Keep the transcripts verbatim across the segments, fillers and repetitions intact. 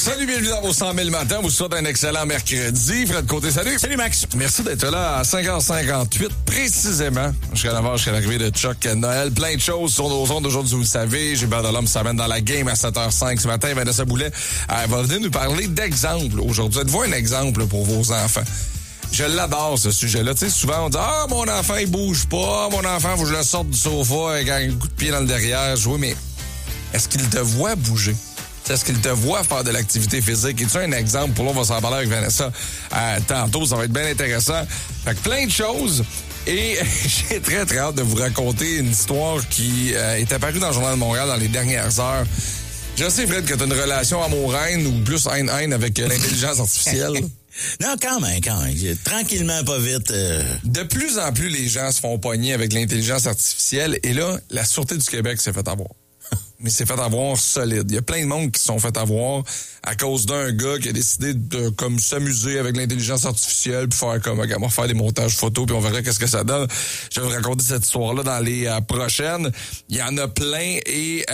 Salut, bienvenue dans vos cent mille matins. Vous souhaite un excellent mercredi. Fred Côté, salut. Salut, Max. Merci d'être là à cinq heures cinquante-huit, précisément. Jusqu'à neuf heures, jusqu'à l'arrivée de Chuck Noël. Plein de choses sur nos ondes d'aujourd'hui, vous le savez. Gilbert Delhomme s'amène dans la game à sept heures cinq ce matin. Vanessa Boulet elle va venir nous parler d'exemples aujourd'hui. Êtes-vous un exemple pour vos enfants? Je l'adore, ce sujet-là. Tu sais, souvent, on dit « Ah, mon enfant, il bouge pas. Mon enfant, faut que je le sorte du sofa avec un coup de pied dans le derrière. » Oui, mais est-ce qu'il te voit bouger? Est-ce qu'il te voit faire de l'activité physique? Es-tu un exemple? Pour là, on va s'en parler avec Vanessa euh, tantôt. Ça va être bien intéressant. Fait que plein de choses. Et j'ai très, très hâte de vous raconter une histoire qui euh, est apparue dans le Journal de Montréal dans les dernières heures. Je sais, Fred, que tu as une relation amour-haine ou plus haine-haine avec euh, l'intelligence artificielle. Non, quand même, quand même. Tranquillement, pas vite. Euh... De plus en plus, les gens se font pogner avec l'intelligence artificielle. Et là, la Sûreté du Québec s'est fait avoir. Mais c'est fait avoir solide. Il y a plein de monde qui se sont fait avoir à cause d'un gars qui a décidé de comme s'amuser avec l'intelligence artificielle puis faire comme on va faire des montages photos puis on verra qu'est-ce que ça donne. Je vais vous raconter cette histoire-là dans les euh, prochaines. Il y en a plein et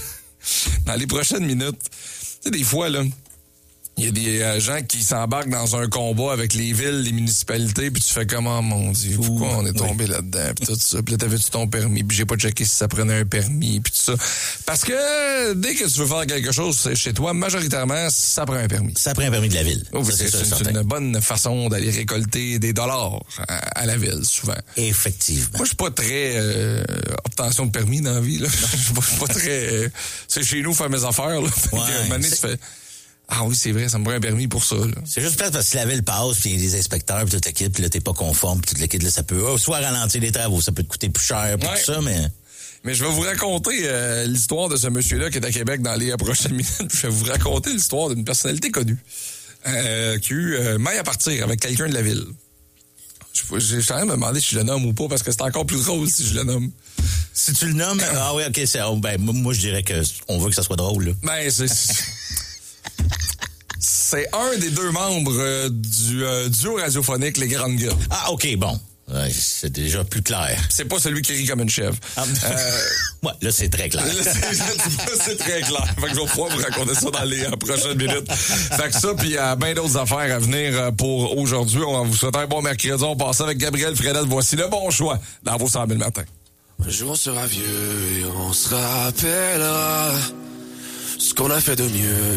dans les prochaines minutes. Tu sais, des fois, là, il y a des euh, gens qui s'embarquent dans un combat avec les villes, les municipalités, puis tu fais comment, oh, mon Dieu, pourquoi on est tombé oui. là-dedans, puis tout ça. Puis là, t'avais-tu ton permis, puis j'ai pas checké si ça prenait un permis, puis tout ça. Parce que dès que tu veux faire quelque chose chez toi, majoritairement, ça prend un permis. Ça prend un permis de la ville. Oh, ça, c'est, c'est, c'est une bonne façon d'aller récolter des dollars à, à la ville, souvent. Effectivement. Moi, je suis pas très euh, obtention de permis dans la vie, là. Je suis pas, pas très... Euh, c'est chez nous, faire mes affaires, là. Ouais, une année, tu fais... Ah oui, c'est vrai, ça me prend un permis pour ça. Là. C'est juste plate parce que si la ville passe, puis les inspecteurs, puis toute l'équipe, puis là, t'es pas conforme, puis toute l'équipe, là, ça peut oh, soit ralentir les travaux, ça peut te coûter plus cher pour ouais. tout ça, mais... Mais je vais vous raconter euh, l'histoire de ce monsieur-là qui est à Québec dans les prochaines minutes. Je vais vous raconter l'histoire d'une personnalité connue euh, qui a eu euh, maille à partir avec quelqu'un de la ville. Je suis en train de me demander si je le nomme ou pas, parce que c'est encore plus drôle si je le nomme. Si tu le nommes, ah oui, OK, c'est, ben, moi, je dirais que on veut que ça soit drôle. Là. Ben, c'est... C'est un des deux membres euh, du euh, duo radiophonique Les Grandes Gueules. Ah, OK, bon. Ouais, c'est déjà plus clair. C'est pas celui qui rit comme une chèvre. Ah, euh... ouais, là, c'est très clair. Là, c'est, là, c'est très clair. Fait que je vais pouvoir vous raconter ça dans les euh, prochaines minutes. Fait que ça, puis il y a bien d'autres affaires à venir euh, pour aujourd'hui. On vous souhaite un bon mercredi. On passe avec Gabriel Fredette. Voici le bon choix dans vos cent mille matins. Un jour on sera vieux et on se rappellera ce qu'on a fait de mieux